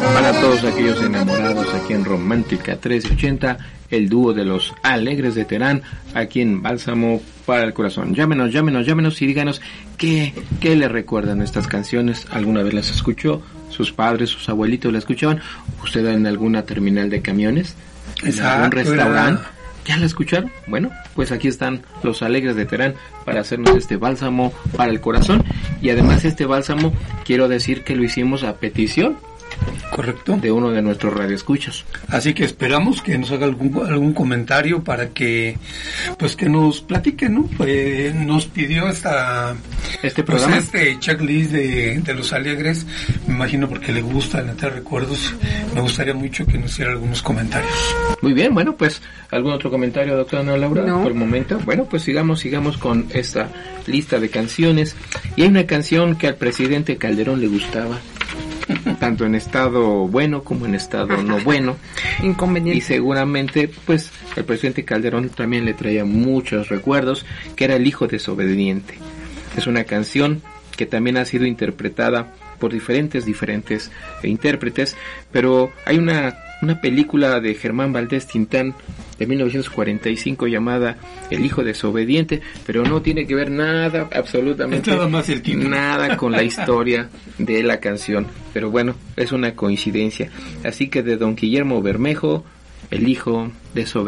Para todos aquellos enamorados aquí en Romántica 1380, el dúo de los Alegres de Terán, aquí en Bálsamo para el Corazón. Llámenos y díganos qué le recuerdan estas canciones. ¿Alguna vez las escuchó? ¿Sus padres, sus abuelitos la escuchaban? ¿Usted en alguna terminal de camiones? ¿En algún restaurante? ¿Ya la escucharon? Bueno, pues aquí están los Alegres de Terán para hacernos este bálsamo para el corazón. Y además este bálsamo, quiero decir que lo hicimos a petición. Correcto. De uno de nuestros radioescuchas. Así que esperamos que nos haga algún comentario para que, pues que nos platique, ¿no? Nos pidió este programa, este checklist de los Alegres, me imagino porque le gusta la Tierra de Recuerdos. Me gustaría mucho que nos hiciera algunos comentarios. Muy bien, bueno, pues, ¿algún otro comentario, doctora Ana Laura? No. Por el momento. Bueno, pues sigamos con esta lista de canciones. Y hay una canción que al presidente Calderón le gustaba, tanto en estado bueno como en estado no bueno. Inconveniente. Y seguramente, pues, el presidente Calderón también le traía muchos recuerdos, que era El hijo desobediente. Es una canción que también ha sido interpretada por diferentes intérpretes, pero hay una película de Germán Valdés Tintán de 1945 llamada El hijo desobediente, pero no tiene que ver nada, absolutamente nada más el título, nada con la historia de la canción, pero bueno, es una coincidencia. Así que de don Guillermo Bermejo, El hijo desobediente.